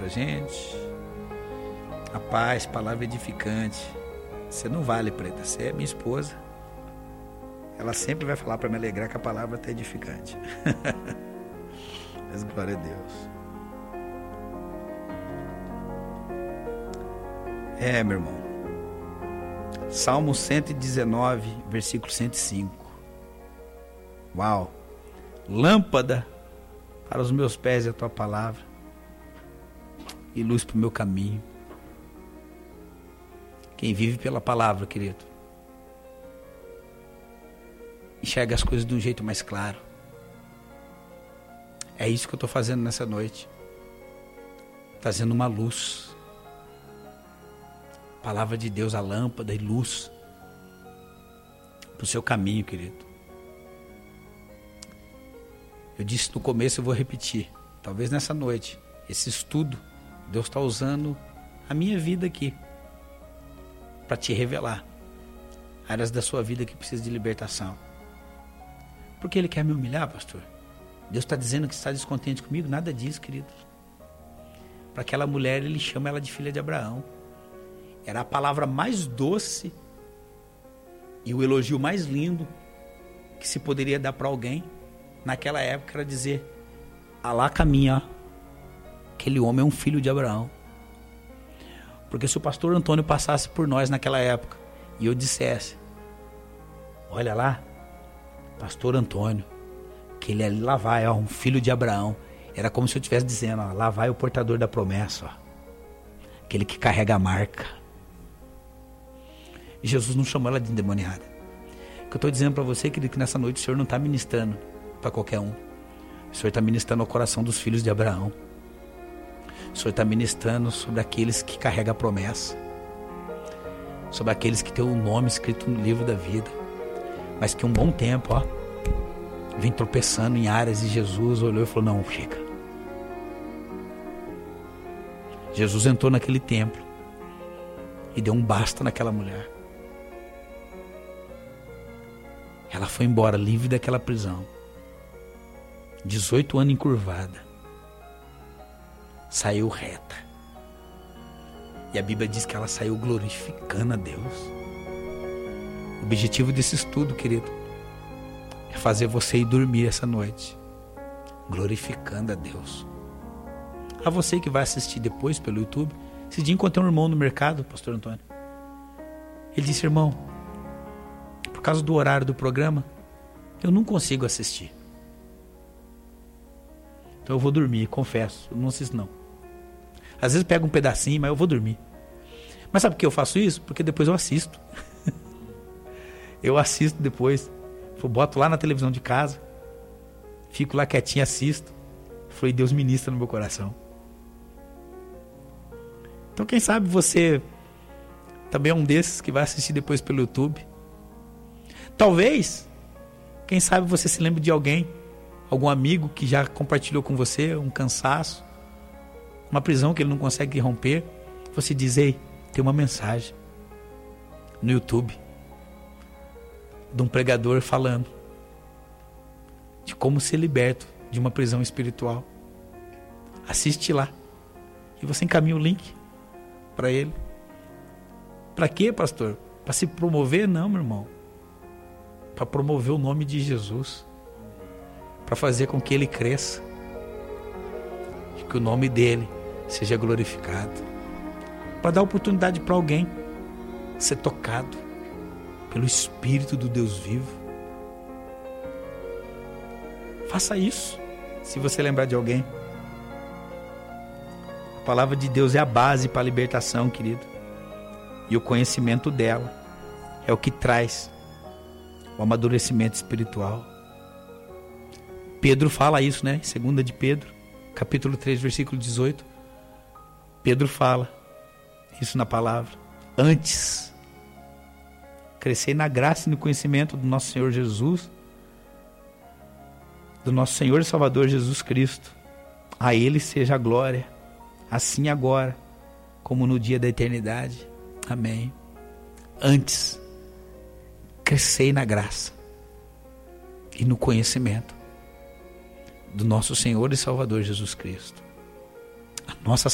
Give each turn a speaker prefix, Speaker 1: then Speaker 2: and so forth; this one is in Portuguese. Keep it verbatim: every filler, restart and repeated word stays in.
Speaker 1: pra gente. A paz, palavra edificante. Você não vale, preta, você é minha esposa. Ela sempre vai falar para me alegrar que a palavra está edificante. Mas glória a Deus. É, meu irmão. Salmo cento e dezenove, versículo cento e cinco. Uau! Lâmpada para os meus pés é a tua palavra e luz para o meu caminho. Quem vive pela palavra, querido, enxerga as coisas de um jeito mais claro. É isso que eu estou fazendo nessa noite. Trazendo uma luz. Palavra de Deus, a lâmpada e luz para o seu caminho, querido. Eu disse no começo, eu vou repetir. Talvez nessa noite, esse estudo, Deus está usando a minha vida aqui para te revelar áreas da sua vida que precisam de libertação. Porque Ele quer me humilhar, pastor? Deus está dizendo que está descontente comigo? Nada disso, querido. Para aquela mulher, Ele chama ela de filha de Abraão. Era a palavra mais doce e o elogio mais lindo que se poderia dar para alguém naquela época, era dizer: Alá caminha, aquele homem é um filho de Abraão. Porque se o pastor Antônio passasse por nós naquela época e eu dissesse: olha lá, pastor Antônio, que ele ali, lá vai, ó, um filho de Abraão. Era como se eu estivesse dizendo: ó, lá vai o portador da promessa, ó, aquele que carrega a marca. E Jesus não chamou ela de endemoniada. O que eu estou dizendo para você, querido, que nessa noite o Senhor não está ministrando para qualquer um. O Senhor está ministrando ao coração dos filhos de Abraão. O Senhor está ministrando sobre aqueles que carregam a promessa, sobre aqueles que têm o nome escrito no livro da vida, mas que um bom tempo, ó, vem tropeçando em áreas, e Jesus olhou e falou: não, chega. Jesus entrou naquele templo e deu um basta naquela mulher. Ela foi embora livre daquela prisão, dezoito anos encurvada, saiu reta. E a Bíblia diz que ela saiu glorificando a Deus. O objetivo desse estudo, querido, é fazer você ir dormir essa noite glorificando a Deus. A você que vai assistir depois pelo YouTube. Esse dia encontrei um irmão no mercado, pastor Antônio. Ele disse: irmão, por causa do horário do programa, eu não consigo assistir. Então eu vou dormir, confesso, eu não assisto não. Às vezes pego um pedacinho, mas eu vou dormir. Mas sabe por que eu faço isso? Porque depois eu assisto. Eu assisto depois. Eu boto lá na televisão de casa, fico lá quietinho, assisto. Falei: Deus ministra no meu coração. Então quem sabe você também é um desses que vai assistir depois pelo YouTube. Talvez, quem sabe você se lembre de alguém, algum amigo que já compartilhou com você um cansaço, uma prisão que ele não consegue romper. Você diz: ei, tem uma mensagem no YouTube de um pregador falando de como ser liberto de uma prisão espiritual. Assiste lá e você encaminha o link para ele. Para quê, pastor? Para se promover? Não, meu irmão. Para promover o nome de Jesus, para fazer com que ele cresça e que o nome dele seja glorificado, para dar oportunidade para alguém ser tocado pelo Espírito do Deus vivo. Faça isso, se você lembrar de alguém. A palavra de Deus é a base para a libertação, querido, e o conhecimento dela é o que traz o amadurecimento espiritual. Pedro fala isso, né? Segunda de Pedro, capítulo três, versículo dezoito. Pedro fala isso na palavra: antes, crescei na graça e no conhecimento do nosso Senhor Jesus, do nosso Senhor e Salvador Jesus Cristo. A Ele seja a glória, assim agora, como no dia da eternidade. Amém. Antes, crescei na graça e no conhecimento do nosso Senhor e Salvador Jesus Cristo. A nossa